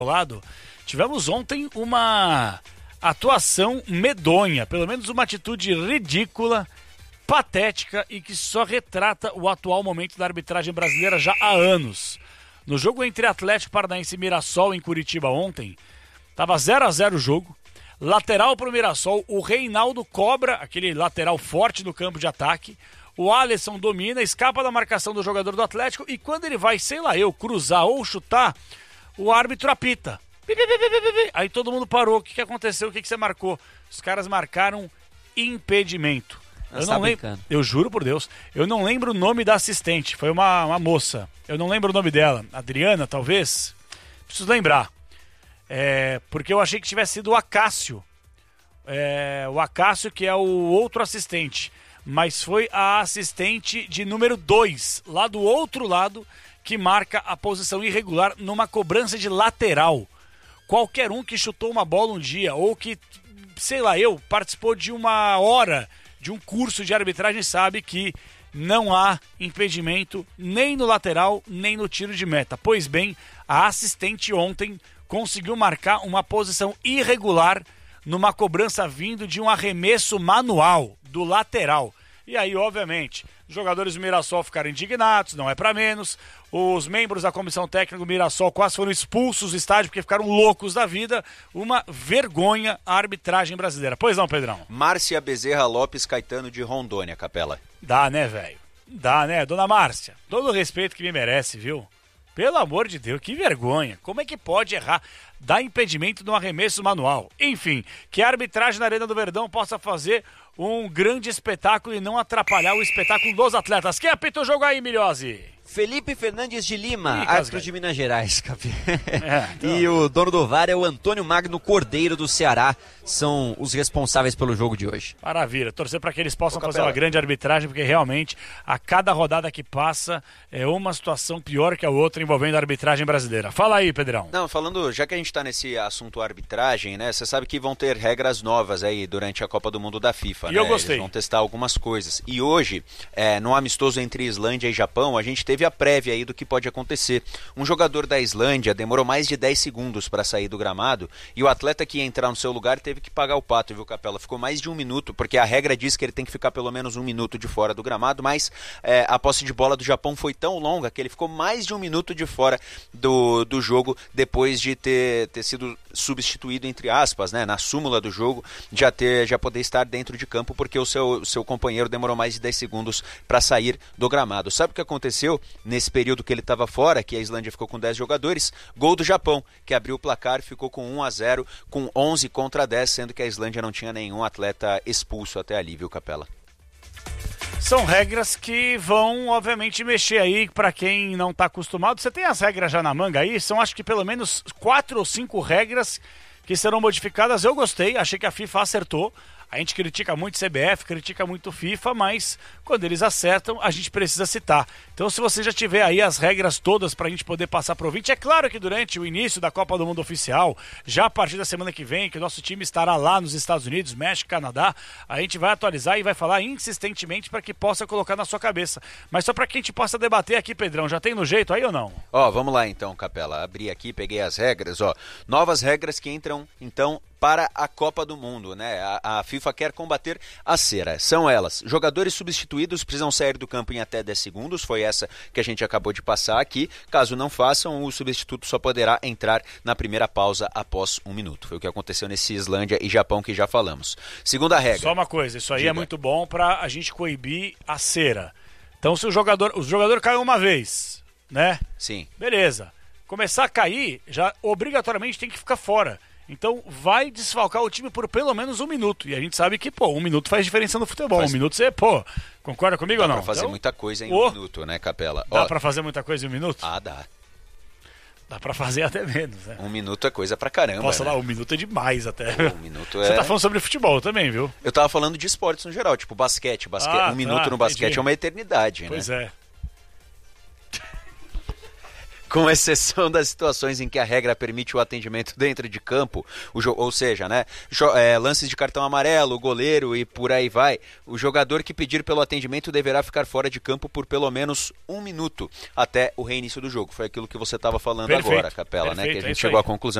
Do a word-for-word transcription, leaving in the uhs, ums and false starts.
lado, tivemos ontem uma atuação medonha, pelo menos uma atitude ridícula, patética e que só retrata o atual momento da arbitragem brasileira já há anos. No jogo entre Atlético Paranaense e Mirassol em Curitiba ontem, estava zero a zero o jogo, lateral para o Mirassol, o Reinaldo cobra, aquele lateral forte no campo de ataque, o Alisson domina, escapa da marcação do jogador do Atlético e quando ele vai, sei lá eu, cruzar ou chutar, o árbitro apita. Aí todo mundo parou, o que, que aconteceu, o que, que você marcou? Os caras marcaram impedimento. Eu não lembro, eu juro por Deus, eu não lembro o nome da assistente, foi uma, uma moça, eu não lembro o nome dela, Adriana talvez, preciso lembrar, é, porque eu achei que tivesse sido o Acácio, é, o Acácio que é o outro assistente, mas foi a assistente de número dois, lá do outro lado, que marca a posição irregular numa cobrança de lateral. Qualquer um que chutou uma bola um dia, ou que, sei lá eu, participou de uma hora de um curso de arbitragem sabe que não há impedimento nem no lateral, nem no tiro de meta. Pois bem, a assistente ontem conseguiu marcar uma posição irregular numa cobrança vindo de um arremesso manual do lateral. E aí, obviamente, os jogadores do Mirassol ficaram indignados, não é para menos. Os membros da comissão técnica do Mirassol quase foram expulsos do estádio porque ficaram loucos da vida. Uma vergonha a arbitragem brasileira. Pois não, Pedrão? Márcia Bezerra Lopes Caetano de Rondônia, Capela. Dá, né, velho? Dá, né? Dona Márcia, todo o respeito que me merece, viu? Pelo amor de Deus, que vergonha. Como é que pode errar? Dá impedimento no arremesso manual. Enfim, que a arbitragem na Arena do Verdão possa fazer um grande espetáculo e não atrapalhar o espetáculo dos atletas. Quem apita o jogo aí, Milhose? Felipe Fernandes de Lima, Ih, árbitro de Minas Gerais, Capê. É, então... E o dono do V A R é o Antônio Magno Cordeiro do Ceará. São os responsáveis pelo jogo de hoje. Maravilha, torcer para que eles possam Ô, fazer Capela. uma grande arbitragem, porque realmente a cada rodada que passa é uma situação pior que a outra envolvendo a arbitragem brasileira. Fala aí, Pedrão. Não, falando, já que a gente tá nesse assunto arbitragem, né, você sabe que vão ter regras novas aí durante a Copa do Mundo da FIFA, E né? eu gostei. Eles vão testar algumas coisas. E hoje, é, no amistoso entre Islândia e Japão, a gente teve a prévia aí do que pode acontecer. Um jogador da Islândia demorou mais de dez segundos para sair do gramado e o atleta que ia entrar no seu lugar teve que pagar o pato, viu, Capela? Ficou mais de um minuto, porque a regra diz que ele tem que ficar pelo menos um minuto de fora do gramado, mas é, a posse de bola do Japão foi tão longa que ele ficou mais de um minuto de fora do, do jogo depois de ter, ter sido substituído, entre aspas, né, na súmula do jogo, já, ter, já poder estar dentro de campo, porque o seu, seu companheiro demorou mais de dez segundos para sair do gramado. Sabe o que aconteceu nesse período que ele estava fora, que a Islândia ficou com dez jogadores? Gol do Japão, que abriu o placar, ficou com um a zero, com onze contra dez, sendo que a Islândia não tinha nenhum atleta expulso até ali, viu, Capela? São regras que vão, obviamente, mexer aí para quem não está acostumado. Você tem as regras já na manga aí? São, acho que, pelo menos quatro ou cinco regras que serão modificadas. Eu gostei, achei que a FIFA acertou. A gente critica muito C B F, critica muito FIFA, mas quando eles acertam, a gente precisa citar. Então, se você já tiver aí as regras todas para a gente poder passar para o ouvinte, é claro que durante o início da Copa do Mundo Oficial, já a partir da semana que vem, que o nosso time estará lá nos Estados Unidos, México, Canadá, a gente vai atualizar e vai falar insistentemente para que possa colocar na sua cabeça. Mas só para que a gente possa debater aqui, Pedrão, já tem no jeito aí ou não? Ó, vamos lá então, Capela. Abri aqui, peguei as regras, ó. Novas regras que entram, então, para a Copa do Mundo, né? A, a FIFA quer combater a cera. São elas: jogadores substituídos precisam sair do campo em até dez segundos, foi essa que a gente acabou de passar aqui. Caso não façam, o substituto só poderá entrar na primeira pausa após um minuto. Foi o que aconteceu nesse Islândia e Japão que já falamos. Segunda regra. Só uma coisa, isso aí Diga. é muito bom para a gente coibir a cera. Então, se o jogador, o jogador caiu uma vez, né? Sim. Beleza. Começar a cair, já obrigatoriamente tem que ficar fora. Então vai desfalcar o time por pelo menos um minuto. E a gente sabe que, pô, um minuto faz diferença no futebol. Faz... Um minuto você, pô, concorda comigo dá ou não? Dá pra fazer então, muita coisa em oh, um minuto, né, Capela? Dá Ó, pra fazer muita coisa em um minuto? Ah, dá. Dá pra fazer até menos, né? Um minuto é coisa pra caramba, Posso né? falar, um minuto é demais até. Um minuto é... Você tá falando sobre futebol também, viu? Eu tava falando de esportes no geral, tipo basquete. basquete. Ah, um minuto tá, no basquete entendi. é uma eternidade, Pois né? é. Com exceção das situações em que a regra permite o atendimento dentro de campo, o jo- ou seja, né, jo- é, lances de cartão amarelo, goleiro e por aí vai, o jogador que pedir pelo atendimento deverá ficar fora de campo por pelo menos um minuto até o reinício do jogo. Foi aquilo que você estava falando Perfeito, agora, Capela, né? perfeito, Que a é gente isso chegou aí. à conclusão